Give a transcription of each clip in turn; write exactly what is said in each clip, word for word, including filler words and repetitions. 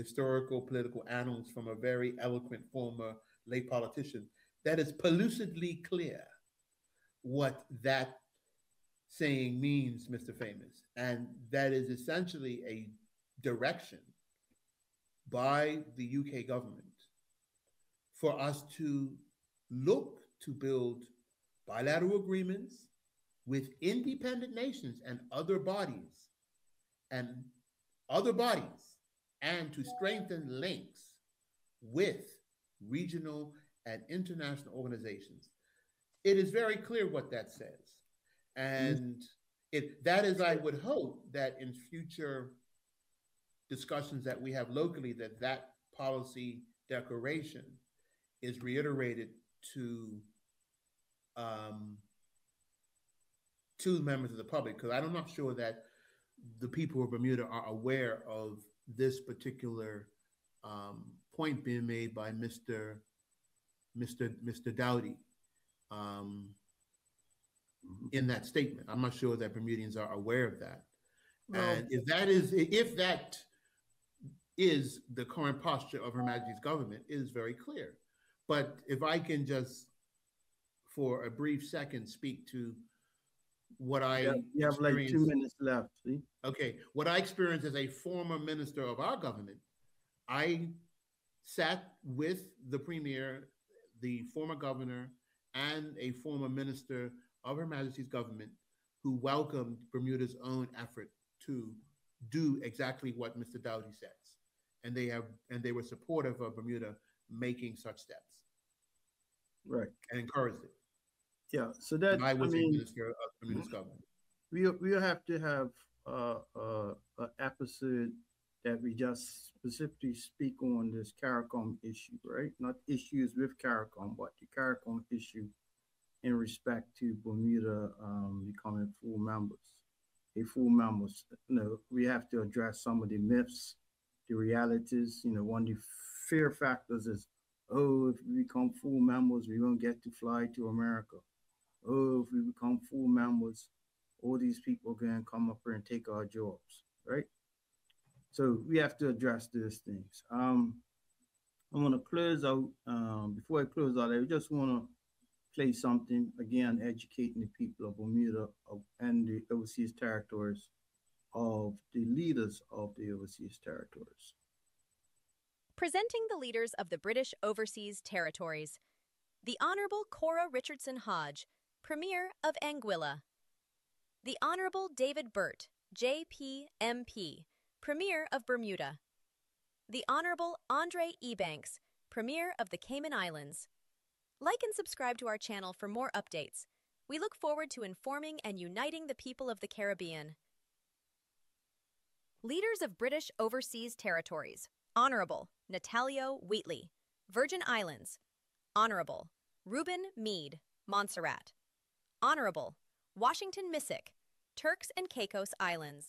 historical political annals from a very eloquent former lay politician, that is pellucidly clear what that saying means, Mister Famous. And that is essentially a direction by the U K government for us to look to build bilateral agreements with independent nations and other bodies and other bodies and to strengthen links with regional and international organizations. It is very clear what that says. And it, that is, I would hope that in future discussions that we have locally, that that policy declaration is reiterated to um, to members of the public, because I'm not sure that the people of Bermuda are aware of this particular um, point being made by Mister Mister Mister Doughty um, in that statement. I'm not sure that Bermudians are aware of that. Well, and if that is if that is the current posture of Her Majesty's government, it is very clear. But if I can just, for a brief second, speak to what I yeah, you have like two minutes left. See? Okay, what I experienced as a former minister of our government, I sat with the premier, the former governor, and a former minister of Her Majesty's government who welcomed Bermuda's own effort to do exactly what Mister Doughty says. And they have and they were supportive of Bermuda making such steps. Right. And encouraged it. Yeah. So that and I was I mean, a minister of Bermuda's government. We we have to have uh, uh, an episode that we just specifically speak on this CARICOM issue, right? Not issues with CARICOM, but the CARICOM issue in respect to Bermuda um, becoming full members. A full members, you know, we have to address some of the myths, the realities. You know, one of the fear factors is, oh, if we become full members, we won't get to fly to America. Oh, if we become full members, all these people can come up here and take our jobs, right? So we have to address these things. Um, I want to close out, um, before I close out, I just want to play something, again, educating the people of Bermuda of, and the overseas territories of the leaders of the overseas territories. Presenting the leaders of the British Overseas Territories, the Honourable Cora Richardson Hodge, Premier of Anguilla. The Honourable David Burt, J P M P, Premier of Bermuda. The Honourable Andre Ebanks, Premier of the Cayman Islands. Like and subscribe to our channel for more updates. We look forward to informing and uniting the people of the Caribbean. Leaders of British Overseas Territories. Honourable Natalio Wheatley, Virgin Islands. Honourable Reuben Meade, Montserrat. Honourable Washington Missick, Turks and Caicos Islands.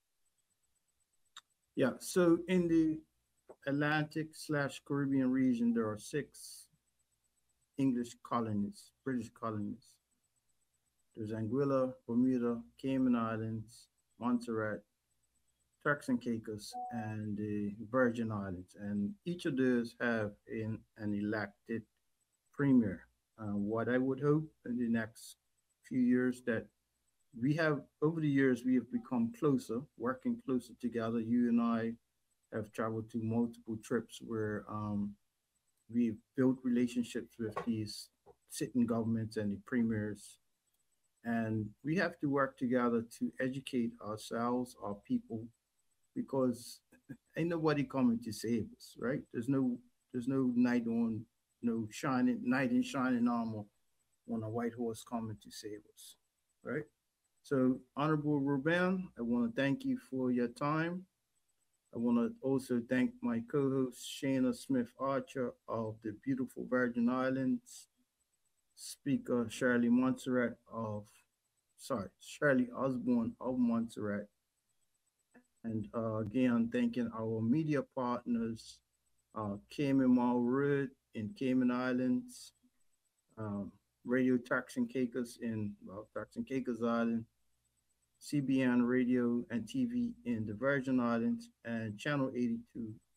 Yeah, so in the Atlantic slash Caribbean region, there are six English colonies, British colonies. There's Anguilla, Bermuda, Cayman Islands, Montserrat, Turks and Caicos, and the Virgin Islands. And each of those have an, an elected premier. Uh, what I would hope in the next few years that we have, over the years, we have become closer, working closer together. You and I have traveled to multiple trips where um, we've built relationships with these sitting governments and the premiers. And we have to work together to educate ourselves, our people, because ain't nobody coming to save us, right? There's no, there's no knight on, no shining, knight in shining armor on a white horse coming to save us, right? So, Honorable Reuben, I want to thank you for your time. I want to also thank my co-host, Shana Smith Archer of the beautiful Virgin Islands, Speaker Shirley Montserrat of, sorry, Shirley Osborne of Montserrat. And uh, again, thanking our media partners, uh, Cayman Road in Cayman Islands, um, Radio Turks and Caicos in, well, Turks and Caicos Island, C B N Radio and T V in the Virgin Islands, and Channel eighty-two